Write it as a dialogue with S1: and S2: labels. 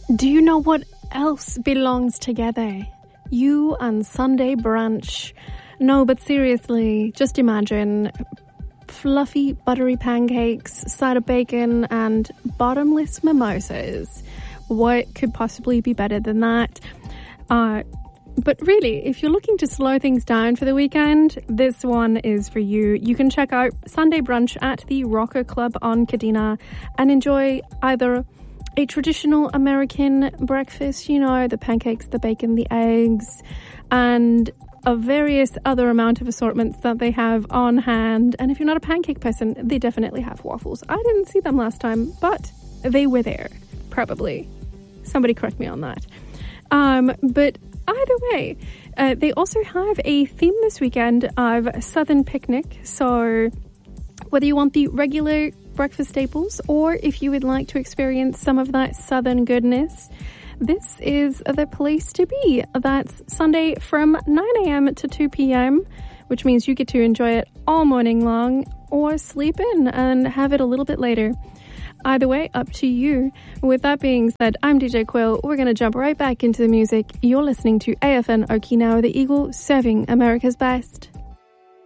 S1: Do you know what else belongs together? You and Sunday brunch. No, but seriously, just imagine fluffy, buttery pancakes, side of bacon, and bottomless mimosas. What could possibly be better than that? But really, if you're looking to slow things down for the weekend, this one is for you. You can check out Sunday brunch at the Rocker Club on Kadena and enjoy either a traditional American breakfast, you know, the pancakes, the bacon, the eggs, and a various other amount of assortments that they have on hand. And if you're not a pancake person, they definitely have waffles. I didn't see them last time, but they were there, probably. Somebody correct me on that. But either way, they also have a theme this weekend of Southern Picnic. So whether you want the regular breakfast staples or if you would like to experience some of that Southern goodness, this is the place to be. That's Sunday from 9 a.m. to 2 p.m., which means you get to enjoy it all morning long or sleep in and have it a little bit later. Either way, up to you. With that being said, I'm DJ Quill. We're going to jump right back into the music. You're listening to AFN Okinawa, the Eagle, serving America's best.